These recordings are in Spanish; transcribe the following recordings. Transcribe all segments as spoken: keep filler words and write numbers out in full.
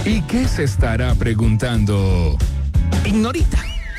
¿Y qué se estará preguntando Ignorita?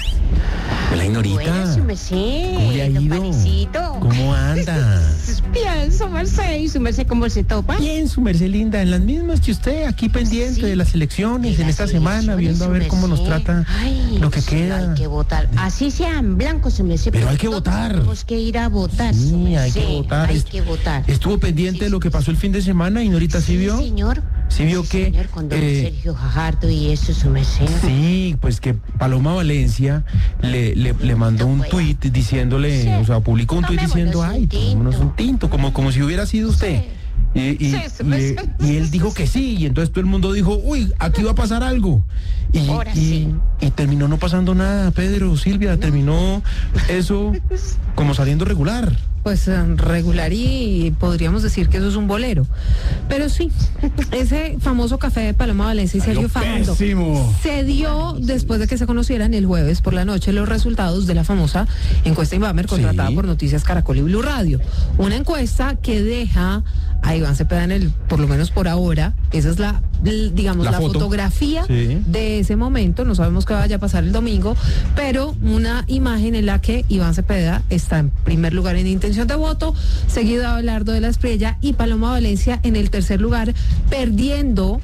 Hola, Ignorita. Buenas, su merced. ¿Cómo le ha Don ido? Panecito. ¿Cómo anda? Bien, su merced. ¿Y su merced cómo se topa? Bien, su merced linda, en las mismas que usted, aquí pendiente Sí. de las elecciones, De en las esta semana, elecciones, viendo a su ver cómo nos merced. trata Ay, lo que sí, queda. Hay que votar. Así sean blancos, su merced. Pero hay que todos votar. Tenemos que ir a votar, su Sí, hay que merced. votar. Hay Est- que votar. Estuvo pendiente Sí, de lo que pasó el fin de semana, Ignorita, ¿sí vio? señor. ¿Sí vio que, Señor, con don eh, Sergio Fajardo y eso, su merced. Sí, pues que Paloma Valencia le, le, le mandó un Bueno. tuit diciéndole, Sí. o sea, publicó un tuit Tomémonos diciendo, un ay, tomémonos tinto. un tinto, como, como si hubiera sido usted. Sí. Y, y, Sí, sí, y- sí. y él dijo que sí, y entonces todo el mundo dijo, uy, aquí va a pasar algo. Y, Ahora y, sí. y terminó no pasando nada, Pedro, Silvia, terminó eso como saliendo regular. Pues eh, regular y podríamos decir que eso es un bolero. Pero sí, ese famoso café de Paloma Valencia y Sergio Fajardo se dio después de que se conocieran el jueves por la noche los resultados de la famosa encuesta Inbamer contratada Sí. por Noticias Caracol y Blue Radio. Una encuesta que deja a Iván Cepeda en el, por lo menos por ahora, esa es la, l- digamos, La la, foto. fotografía Sí. de ese momento, no sabemos qué vaya a pasar el domingo, pero una imagen en la que Iván Cepeda está en primer lugar en intención de voto, seguido de Abelardo de la Espriella y Paloma Valencia en el tercer lugar, perdiendo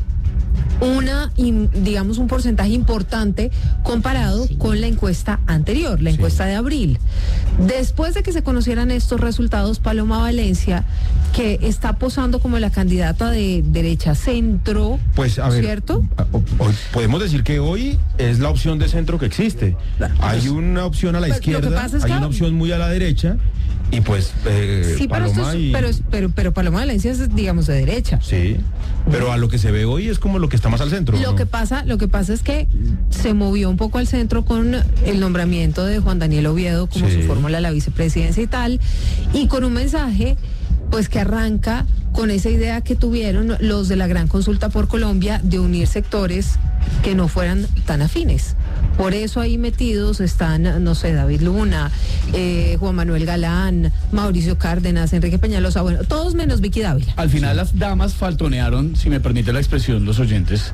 una, im- digamos, un porcentaje importante comparado Sí. con la encuesta anterior, la encuesta de abril. Después de que se conocieran estos resultados, Paloma Valencia, que está posando como la candidata de derecha centro, Pues a ver, ¿cierto? a- o- hoy podemos decir que hoy es la opción de centro que existe. Hay una opción a la Pues, lo que izquierda, pasa es hay que- una opción muy a la derecha, y pues eh, Sí, pero, esto Paloma es- y... pero, pero, pero Paloma Valencia es, digamos, de derecha. Sí, pero a lo que se ve hoy es como lo que está más al centro. Lo ¿no? que pasa, lo que pasa es que se movió un poco al centro con el nombramiento de Juan Daniel Oviedo como Sí. su fórmula a la vicepresidencia y tal, y con un mensaje pues que arranca con esa idea que tuvieron los de la gran consulta por Colombia de unir sectores que no fueran tan afines. Por eso ahí metidos están, no sé, David Luna, eh, Juan Manuel Galán, Mauricio Cárdenas, Enrique Peñalosa, bueno, todos menos Vicky Dávila. Al final las damas faltonearon, si me permite la expresión, los oyentes,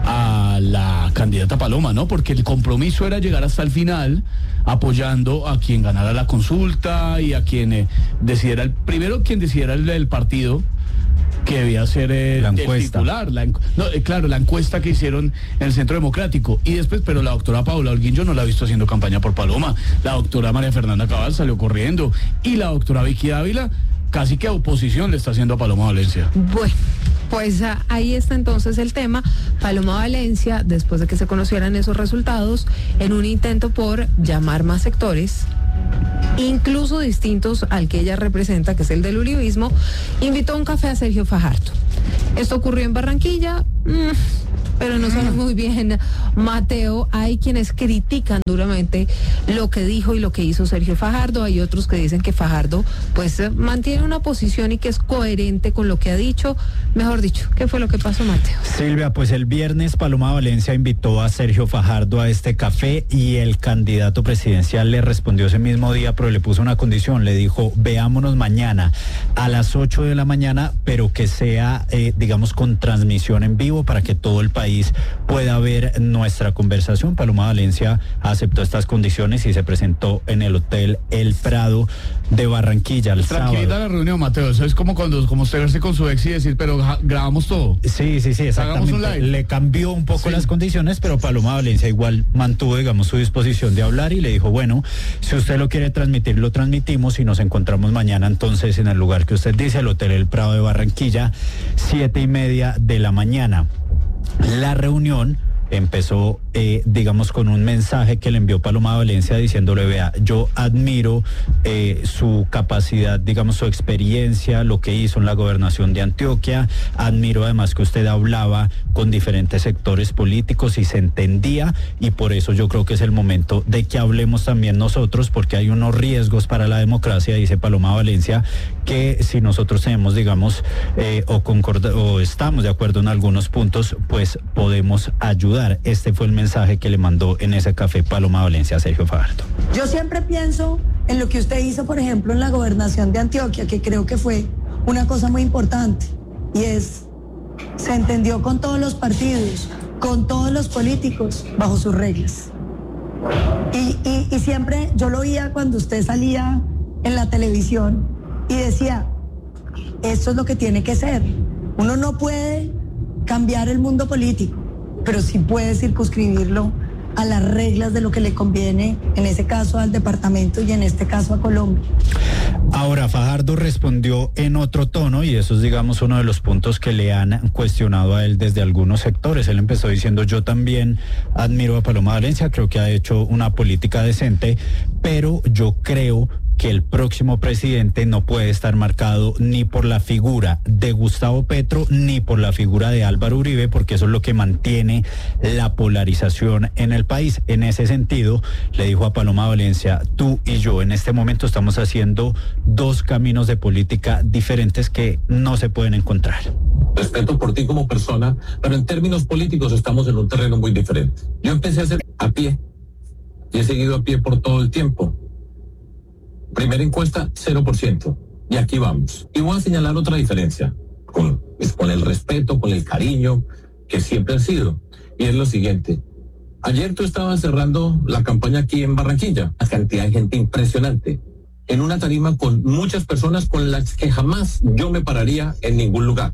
a la candidata Paloma, ¿no? Porque el compromiso era llegar hasta el final apoyando a quien ganara la consulta y a quien eh, decidiera, el primero quien decidiera el, el partido que debía ser eh, La el encuesta. titular. La encu- no, eh, claro, la encuesta que hicieron en el Centro Democrático. Y después, pero la doctora Paula Holguín yo no la he visto haciendo campaña por Paloma. La doctora María Fernanda Cabal salió corriendo. Y la doctora Vicky Dávila casi que a oposición le está haciendo a Paloma Valencia. Bueno, pues ah, ahí está entonces el tema. Paloma Valencia, después de que se conocieran esos resultados, en un intento por llamar más sectores, incluso distintos al que ella representa, que es el del uribismo, invitó a un café a Sergio Fajardo. Esto ocurrió en Barranquilla, mmm, pero no sabe muy bien, Mateo. Hay quienes critican duramente lo que dijo y lo que hizo Sergio Fajardo. Hay otros que dicen que Fajardo pues eh, mantiene una posición y que es coherente con lo que ha dicho. Mejor dicho, ¿qué fue lo que pasó, Mateo? Silvia, pues el viernes Paloma Valencia invitó a Sergio Fajardo a este café y el candidato presidencial le respondió ese mismo día, pero le puso una condición, le dijo, veámonos mañana a las ocho de la mañana, pero que sea, eh, digamos, con transmisión en vivo para que todo el país pueda ver nuestra conversación. Paloma Valencia aceptó estas condiciones y se presentó en el Hotel El Prado de Barranquilla el Tranquilita sábado. la reunión, Mateo. Eso es como cuando como usted verse con su ex y decir, pero ja, grabamos todo. Sí, sí, sí, Hagamos un exactamente. live. Le cambió un poco Sí. las condiciones, pero Paloma Valencia igual mantuvo, digamos, su disposición de hablar y le dijo, bueno, si usted lo quiere transmitir, lo transmitimos y nos encontramos mañana entonces en el lugar que usted dice, el Hotel El Prado de Barranquilla, siete y media de la mañana. La reunión empezó, eh, digamos, con un mensaje que le envió Paloma Valencia diciéndole, vea, yo admiro eh, su capacidad, digamos, su experiencia, lo que hizo en la gobernación de Antioquia, admiro además que usted hablaba con diferentes sectores políticos y se entendía, y por eso yo creo que es el momento de que hablemos también nosotros, porque hay unos riesgos para la democracia, dice Paloma Valencia, que si nosotros tenemos, digamos, eh, o, concorda- o estamos de acuerdo en algunos puntos, pues podemos ayudar. Este fue el mensaje que le mandó en ese café Paloma Valencia a Sergio Fajardo. Yo siempre pienso en lo que usted hizo, por ejemplo, en la gobernación de Antioquia, que creo que fue una cosa muy importante, y es, se entendió con todos los partidos, con todos los políticos bajo sus reglas. Y, y, y siempre yo lo oía cuando usted salía en la televisión y decía, esto es lo que tiene que ser. Uno no puede cambiar el mundo político, pero sí puede circunscribirlo a las reglas de lo que le conviene, en ese caso al departamento y en este caso a Colombia. Ahora, Fajardo respondió en otro tono y eso es, digamos, uno de los puntos que le han cuestionado a él desde algunos sectores. Él empezó diciendo, yo también admiro a Paloma Valencia, creo que ha hecho una política decente, pero yo creo que el próximo presidente no puede estar marcado ni por la figura de Gustavo Petro ni por la figura de Álvaro Uribe, porque eso es lo que mantiene la polarización en el país. En ese sentido, le dijo a Paloma Valencia, tú y yo en este momento estamos haciendo dos caminos de política diferentes que no se pueden encontrar. Respeto por ti como persona, pero en términos políticos estamos en un terreno muy diferente. Yo empecé a hacer a pie y he seguido a pie por todo el tiempo. Primera encuesta, cero por ciento. Y aquí vamos. Y voy a señalar otra diferencia, con, con el respeto, con el cariño que siempre han sido. Y es lo siguiente. Ayer tú estabas cerrando la campaña aquí en Barranquilla. Una cantidad de gente impresionante. En una tarima con muchas personas con las que jamás yo me pararía en ningún lugar.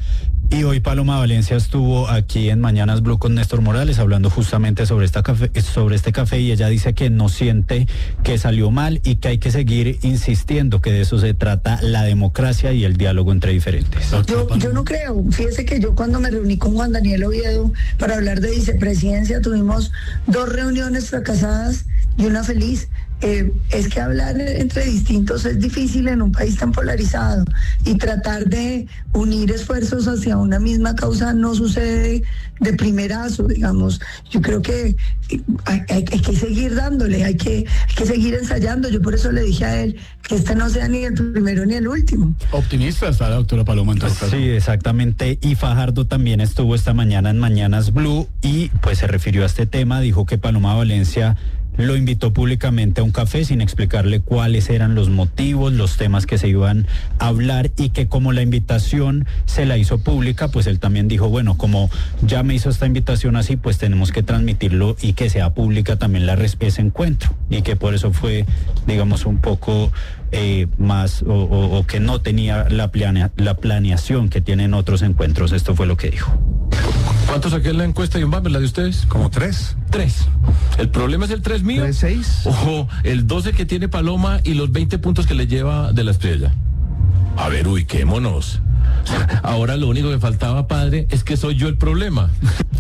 Y hoy Paloma Valencia estuvo aquí en Mañanas Blue con Néstor Morales hablando justamente sobre esta café, sobre este café y ella dice que no siente que salió mal y que hay que seguir insistiendo que de eso se trata la democracia y el diálogo entre diferentes. Yo, yo no creo. Fíjese que yo cuando me reuní con Juan Daniel Oviedo para hablar de vicepresidencia tuvimos dos reuniones fracasadas y una feliz. Eh, es que hablar entre distintos es difícil en un país tan polarizado y tratar de unir esfuerzos hacia una misma causa no sucede de primerazo, digamos. Yo creo que hay, hay, hay que seguir dándole, hay que, hay que seguir ensayando. Yo por eso le dije a él que este no sea ni el primero ni el último. Optimista está la doctora Paloma en todo caso. Sí, exactamente. Y Fajardo también estuvo esta mañana en Mañanas Blue y pues se refirió a este tema, dijo que Paloma Valencia lo invitó públicamente a un café sin explicarle cuáles eran los motivos, los temas que se iban a hablar y que como la invitación se la hizo pública, pues él también dijo, bueno, como ya me hizo esta invitación así, pues tenemos que transmitirlo y que sea pública también la ese encuentro y que por eso fue, digamos, un poco eh, más o, o, o que no tenía la, planea, la planeación que tienen otros encuentros. Esto fue lo que dijo. ¿Cuántos saqué en la encuesta de Unbamber, la de ustedes? Como tres. Tres. ¿El problema es el tres mío? ¿Tres, seis? O el doce que tiene Paloma y los veinte puntos que le lleva de la estrella. A ver, ubiquémonos. Ahora lo único que faltaba, padre, es que soy yo el problema.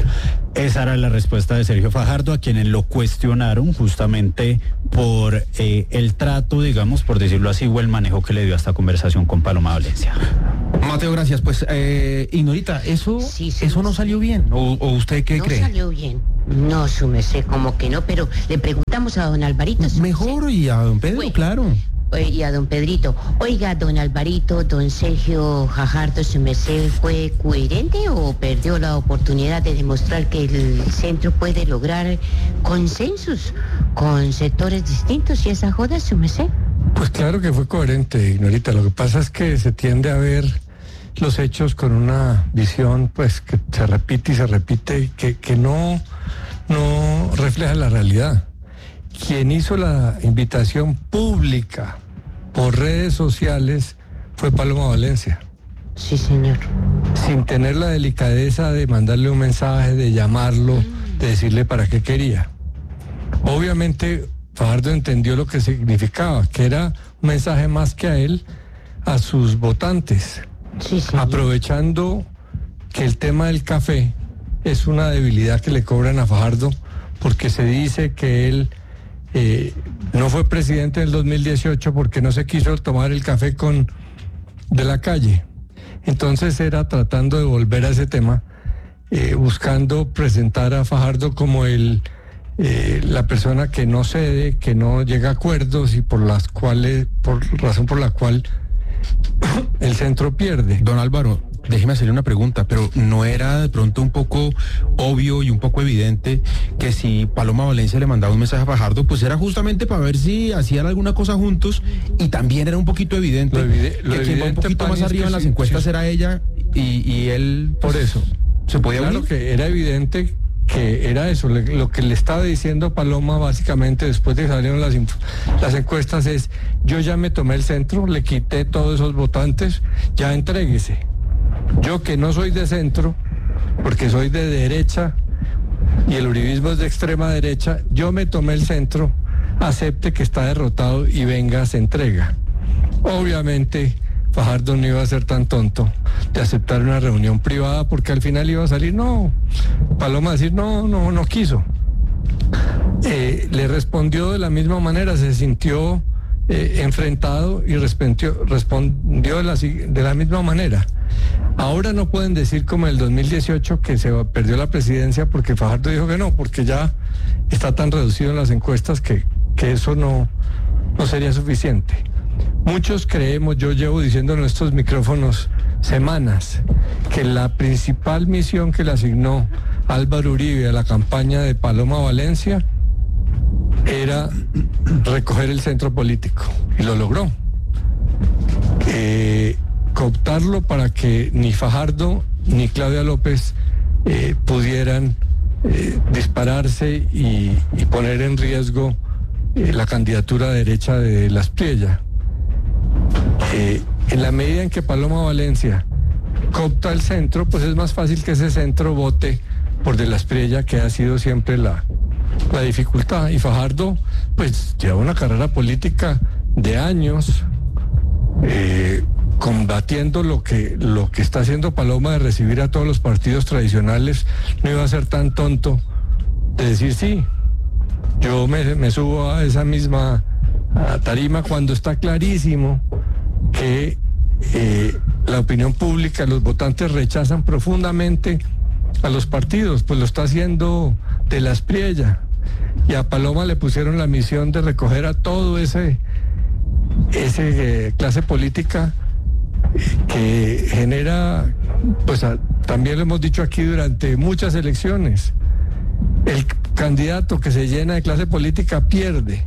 Esa era la respuesta de Sergio Fajardo, a quienes lo cuestionaron justamente por eh, el trato, digamos, por decirlo así, o el manejo que le dio a esta conversación con Paloma Valencia. Mateo, gracias. Pues, eh, Ignorita, ¿eso, Sí, sí, eso no sí. salió bien? ¿O, o usted qué no cree? salió bien. No, su merced, como que no, pero le preguntamos a don Alvarito. su Mejor, merced. y a don Pedro, Bueno. claro. Oye, y a don Pedrito. Oiga, don Alvarito, don Sergio Fajardo, su merced, ¿fue coherente o perdió la oportunidad de demostrar que el centro puede lograr consensos con sectores distintos y esa joda, su merced? Pues claro que fue coherente, Ignorita. Lo que pasa es que se tiende a ver los hechos con una visión pues que se repite y se repite, que, que no, no refleja la realidad. Quien hizo la invitación pública por redes sociales fue Paloma Valencia. Sí, señor. Sin tener la delicadeza de mandarle un mensaje, de llamarlo, de decirle para qué quería. Obviamente Fajardo entendió lo que significaba, que era un mensaje más que a él, a sus votantes. Sí, señor. Aprovechando que el tema del café es una debilidad que le cobran a Fajardo, porque se dice que él eh, no fue presidente en el dos mil dieciocho porque no se quiso tomar el café con de la calle. Entonces era tratando de volver a ese tema, eh, buscando presentar a Fajardo como el eh, la persona que no cede, que no llega a acuerdos y por las cuales, por razón por la cual el centro pierde. Don Álvaro, déjeme hacerle una pregunta, pero ¿no era de pronto un poco obvio y un poco evidente que si Paloma Valencia le mandaba un mensaje a Fajardo, pues era justamente para ver si hacían alguna cosa juntos, y también era un poquito evidente Lo evide- lo que quien va un evidente, poquito Pani, más es arriba que en las sí, encuestas sí. era ella y, y él... Por pues, eso, ¿Se podía Claro unir? que era evidente que era eso, le- lo que le estaba diciendo Paloma básicamente después de que salieron las, inf- las encuestas es, yo ya me tomé el centro, le quité todos esos votantes, ya entréguese. Yo que no soy de centro, porque soy de derecha y el uribismo es de extrema derecha, yo me tomé el centro, acepte que está derrotado y venga, se entrega. Obviamente Fajardo no iba a ser tan tonto de aceptar una reunión privada porque al final iba a salir, no, Paloma a decir, no, no, no quiso. Eh, le respondió de la misma manera, se sintió eh, enfrentado y respondió, respondió de, la, si- de la misma manera. Ahora no pueden decir como en el dos mil dieciocho que se perdió la presidencia porque Fajardo dijo que no, porque ya está tan reducido en las encuestas que, que eso no, no sería suficiente. Muchos creemos, yo llevo diciendo en estos micrófonos semanas, que la principal misión que le asignó Álvaro Uribe a la campaña de Paloma Valencia era recoger el centro político, y lo logró. Eh, cooptarlo para que ni Fajardo ni Claudia López eh, pudieran eh, dispararse y, y poner en riesgo eh, la candidatura derecha de Las Priella. Eh, en la medida en que Paloma Valencia coopta el centro, pues es más fácil que ese centro vote por De Las Priella, que ha sido siempre la, la dificultad. Y Fajardo, pues lleva una carrera política de años, eh, combatiendo lo que, lo que está haciendo Paloma de recibir a todos los partidos tradicionales. No iba a ser tan tonto de decir sí, yo me, me subo a esa misma a tarima cuando está clarísimo que eh, la opinión pública, los votantes rechazan profundamente a los partidos, pues lo está haciendo De Las Priella, y a Paloma le pusieron la misión de recoger a todo ese, ese eh, clase política que genera, pues a, también lo hemos dicho aquí durante muchas elecciones, el candidato que se llena de clase política pierde.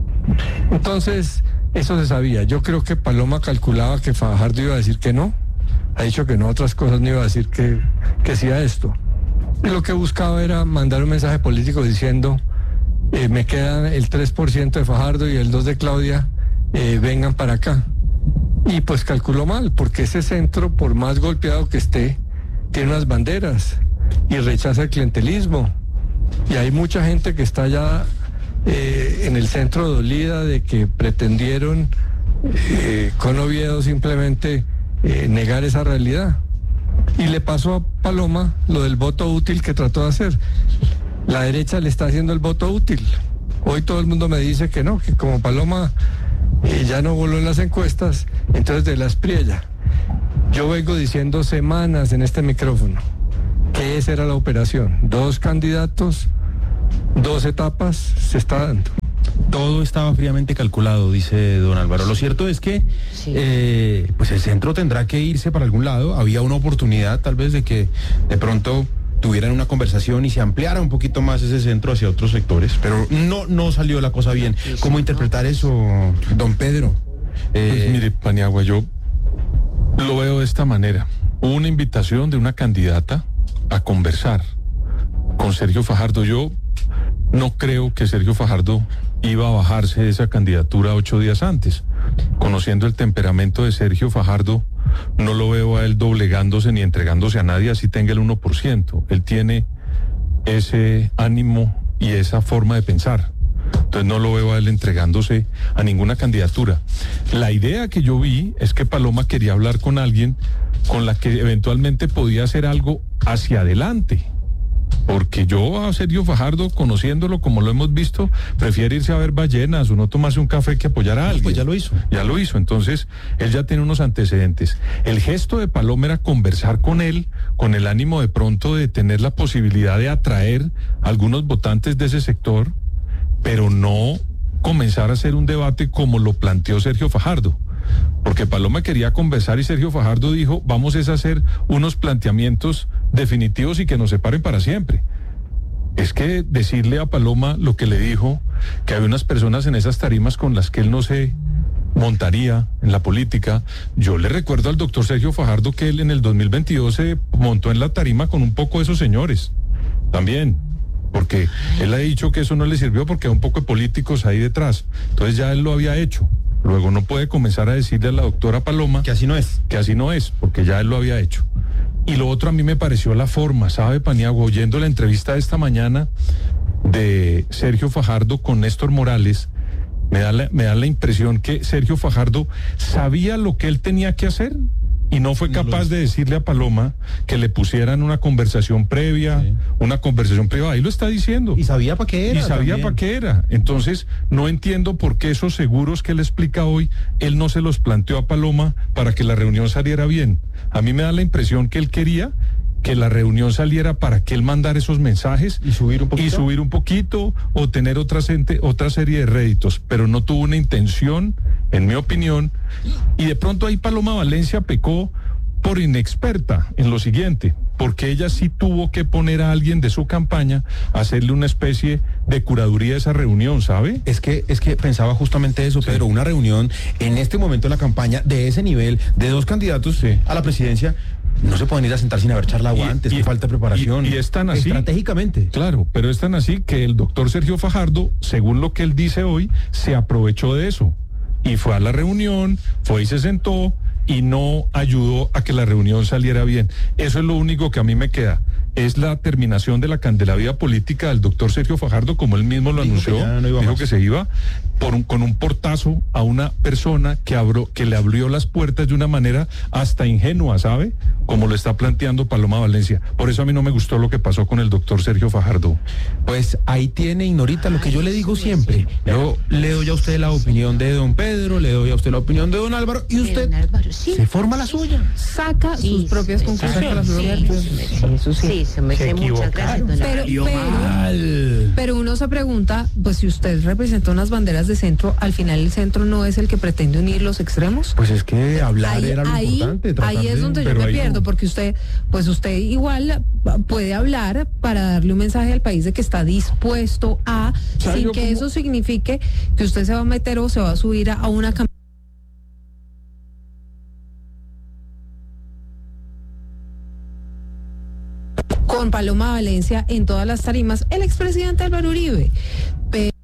Entonces, eso se sabía. Yo creo que Paloma calculaba que Fajardo iba a decir que no, ha dicho que no, otras cosas no iba a decir que, que sí a esto. Y lo que buscaba era mandar un mensaje político diciendo, eh, me queda el tres por ciento de Fajardo y el dos por ciento de Claudia, eh, vengan para acá. Y pues calculó mal, porque ese centro, por más golpeado que esté, tiene unas banderas y rechaza el clientelismo. Y hay mucha gente que está ya eh, en el centro dolida de que pretendieron eh, con Oviedo simplemente eh, negar esa realidad. Y le pasó a Paloma lo del voto útil que trató de hacer. La derecha le está haciendo el voto útil. Hoy todo el mundo me dice que no, que como Paloma eh, ya no voló en las encuestas, entonces De Las Priella. Yo vengo diciendo semanas en este micrófono que esa era la operación. Dos candidatos, dos etapas, se está dando. Todo estaba fríamente calculado, dice don Álvaro. Lo cierto es que Sí. eh, pues el centro tendrá que irse para algún lado. Había una oportunidad tal vez de que de pronto tuvieran una conversación y se ampliara un poquito más ese centro hacia otros sectores, pero no, no salió la cosa bien. ¿Cómo interpretar eso, don Pedro? Eh, Pues mire, Paniagua, yo lo veo de esta manera. Hubo una invitación de una candidata a conversar con Sergio Fajardo. Yo no creo que Sergio Fajardo iba a bajarse de esa candidatura ocho días antes. Conociendo el temperamento de Sergio Fajardo, no lo veo a él doblegándose ni entregándose a nadie, así tenga el uno por ciento. Él tiene ese ánimo y esa forma de pensar. Entonces no lo veo a él entregándose a ninguna candidatura. La idea que yo vi es que Paloma quería hablar con alguien con la que eventualmente podía hacer algo hacia adelante. Porque yo a Sergio Fajardo, conociéndolo como lo hemos visto, prefiere irse a ver ballenas o no tomarse un café que apoyar a alguien. pues ya lo hizo. Ya lo hizo, entonces él ya tiene unos antecedentes. El gesto de Paloma era conversar con él, con el ánimo de pronto de tener la posibilidad de atraer a algunos votantes de ese sector, pero no comenzar a hacer un debate como lo planteó Sergio Fajardo. Porque Paloma quería conversar y Sergio Fajardo dijo, vamos es a hacer unos planteamientos definitivos y que nos separen para siempre. Es que decirle a Paloma lo que le dijo, que hay unas personas en esas tarimas con las que él no se montaría en la política. Yo le recuerdo al doctor Sergio Fajardo que él en el dos mil veintidós se montó en la tarima con un poco de esos señores, también, porque él ha dicho que eso no le sirvió porque hay un poco de políticos ahí detrás. Entonces ya él lo había hecho. Luego no puede comenzar a decirle a la doctora Paloma que así no es. Que así no es, porque ya él lo había hecho. Y lo otro a mí me pareció la forma, ¿sabe, Paniagua? Oyendo la entrevista de esta mañana de Sergio Fajardo con Néstor Morales, me da la, me da la impresión que Sergio Fajardo sabía lo que él tenía que hacer y no fue capaz de decirle a Paloma que le pusieran una conversación previa, sí. una conversación privada. Ahí lo está diciendo. Y sabía para qué era. Y sabía para qué era. Entonces, no entiendo por qué esos seguros que él explica hoy, él no se los planteó a Paloma para que la reunión saliera bien. A mí me da la impresión que él quería que la reunión saliera para que él mandara esos mensajes y subir un poquito, y subir un poquito o tener otra, otra serie de réditos, pero no tuvo una intención, en mi opinión, y de pronto ahí Paloma Valencia pecó por inexperta en lo siguiente, porque ella sí tuvo que poner a alguien de su campaña a hacerle una especie de curaduría a esa reunión, ¿sabe? Es que, es que pensaba justamente eso, sí. Pedro, una reunión en este momento de la campaña de ese nivel, de dos candidatos sí. a la presidencia, no se pueden ir a sentar sin haber charlado antes, que falta preparación. Y, y es tan así. Estratégicamente. Claro, pero es tan así que el doctor Sergio Fajardo, según lo que él dice hoy, se aprovechó de eso. Y fue a la reunión, fue y se sentó y no ayudó a que la reunión saliera bien. Eso es lo único que a mí me queda. Es la terminación de la, de la vida política del doctor Sergio Fajardo, como él mismo lo dijo anunció, no dijo más. que se iba por un, con un portazo a una persona que, abrió, que le abrió las puertas de una manera hasta ingenua, ¿sabe? Como lo está planteando Paloma Valencia. Por eso a mí no me gustó lo que pasó con el doctor Sergio Fajardo. Pues ahí tiene, Ignorita, lo que yo le digo siempre. Yo le doy a usted la opinión de don Pedro, le doy a usted la opinión de don Álvaro, y usted Álvaro, sí. se forma la suya. Saca sí, sus propias sí, conclusiones. Sí, eso sí, se me hace muchas gracias. Pero, pero, pero uno se pregunta, pues si usted representa unas banderas de centro, al final el centro no es el que pretende unir los extremos. Pues es que hablar ahí, era lo ahí, importante. Ahí es donde yo me pierdo, no. porque usted, pues usted igual puede hablar para darle un mensaje al país de que está dispuesto a, sin que como... eso signifique que usted se va a meter o se va a subir a, a una campaña. Con Paloma Valencia en todas las tarimas, el expresidente Álvaro Uribe. Pero